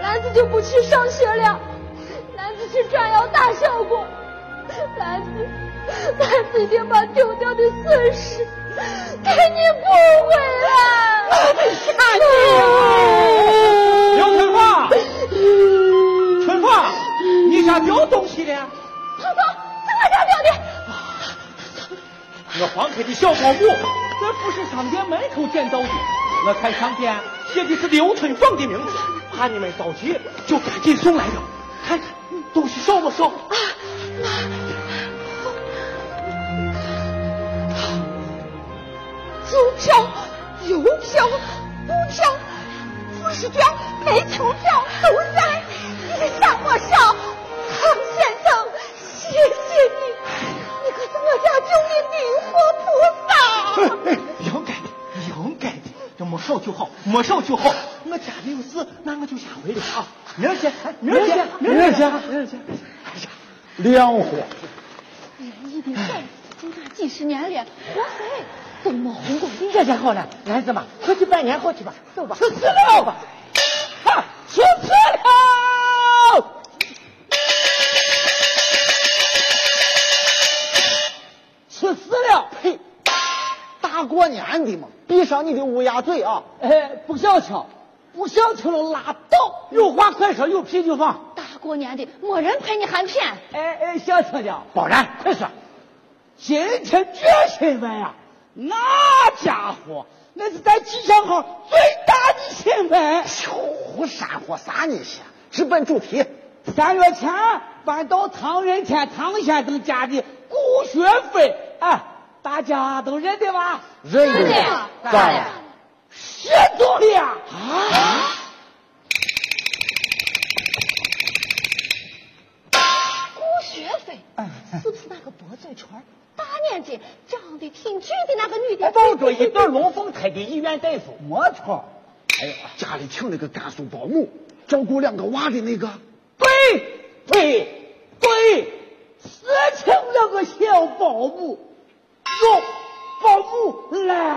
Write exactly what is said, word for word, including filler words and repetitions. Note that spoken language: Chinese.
兰子就不去上学了，兰子去转药打效果，兰子兰子一定把丢掉的损失给你补回来。 下去刘春花，春花，你家丢东西了？ 涛涛，是我家丢的。 我黄开的小保姆在服饰商店门口捡到的，我看上边写的是刘春芳的名字，怕你们着急，就赶紧送来了。看看东西少不少？啊， 邮票、邮票、布票、副食券、煤球票都在，你得向我上，唐先生，谢谢你，你可是我家救的女活菩萨。 应该的，应该的，这没少就好，没少就好。我家里有事，那我就下回了啊。明儿见，明儿见，明儿见，明儿见。哎呀， 凉活。 人一的事，就这几十年了，活谁都没红过脸。 这下好了，兰子嘛，快去拜年货去吧，走吧，吃死了吧，哈，吃死了，吃死了，呸！大过年的嘛，闭上你的乌鸦嘴啊！哎，不想听，不想听了拉倒，有话快说，有屁就放。 大过年的，没人陪你喊骗。 哎哎，想听的，宝然，快说。今天这新闻啊，那家伙那是在气象号最大的新闻。胡煽和啥那些？直奔主题。三月前搬到唐人天唐先生家的顾学费，哎，大家都认得吧？认得。 咋了？失踪了呀！啊！ 顾学费是不是那个薄嘴唇、大年纪、长得挺俊的那个女的？ 抱着一对龙凤胎的医院大夫，没错。 哎呀，家里请了个甘肃保姆，照顾两个娃的那个。 对对对，是请了个小保姆，哟，保姆来。